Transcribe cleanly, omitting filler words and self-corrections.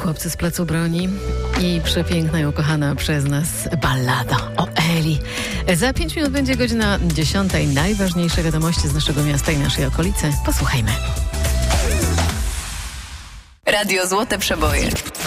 Chłopcy z Placu Broni i przepiękna i ukochana przez nas ballada o Eli. Za 5 minut będzie godzina 10. Najważniejsze wiadomości z naszego miasta i naszej okolicy. Posłuchajmy. Radio Złote Przeboje.